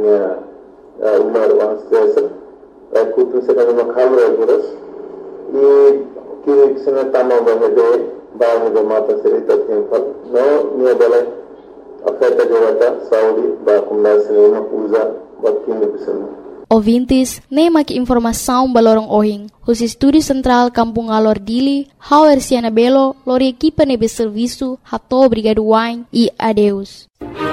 punya umar wang sesa kutu sedang makam regulas I kini kisah tamu bahwa mata cerita tempat no niya balai afeta jawata Saudi ba kumna sinema usa bakini bisana. Ouvintes, nem aqui informação balorong ohing. Os estúdios central Kampung Alor Dili, Hauer Siana Belo, lor equipa nebe serviço, hato obrigado wine e adeus.